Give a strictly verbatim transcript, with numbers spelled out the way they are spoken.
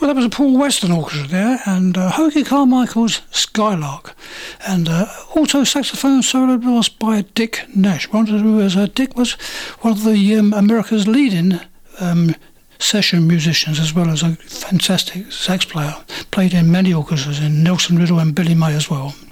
Well, that was a Paul Weston orchestra there, and uh, Hoagy Carmichael's Skylark, and uh, alto saxophone solo was by Dick Nash. Who was, uh, Dick was one of the um, America's leading um, session musicians, as well as a fantastic sax player. Played in many orchestras, in Nelson Riddle and Billy May as well.